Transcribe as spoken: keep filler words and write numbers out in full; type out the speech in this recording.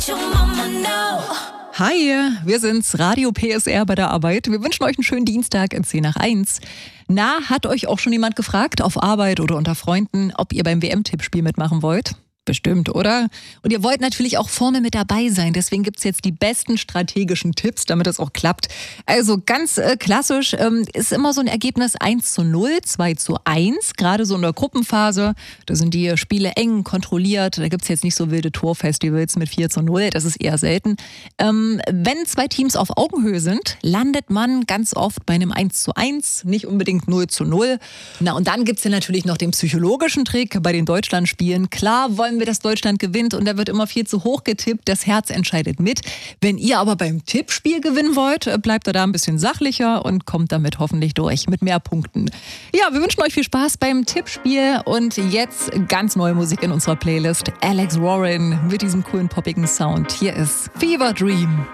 Hi, wir sind's, Radio P S R bei der Arbeit. Wir wünschen euch einen schönen Dienstag in zehn nach eins. Na, hat euch auch schon jemand gefragt, auf Arbeit oder unter Freunden, ob ihr beim W M-Tippspiel mitmachen wollt? Bestimmt, oder? Und ihr wollt natürlich auch vorne mit dabei sein. Deswegen gibt's jetzt die besten strategischen Tipps, damit es auch klappt. Also ganz äh, klassisch ähm, ist immer so ein Ergebnis eins zu null, zwei zu eins. Gerade so in der Gruppenphase. Da sind die Spiele eng kontrolliert. Da gibt's jetzt nicht so wilde Torfestivals mit vier zu null. Das ist eher selten. Ähm, wenn zwei Teams auf Augenhöhe sind, landet man ganz oft bei einem eins zu eins. Nicht unbedingt null zu null. Na, und dann gibt's ja natürlich noch den psychologischen Trick bei den Deutschlandspielen. Klar wollen wir, dass Deutschland gewinnt, und da wird immer viel zu hoch getippt. Das Herz entscheidet mit. Wenn ihr aber beim Tippspiel gewinnen wollt, bleibt ihr da ein bisschen sachlicher und kommt damit hoffentlich durch mit mehr Punkten. Ja, wir wünschen euch viel Spaß beim Tippspiel und jetzt ganz neue Musik in unserer Playlist. Alex Warren mit diesem coolen poppigen Sound. Hier ist Fever Dream.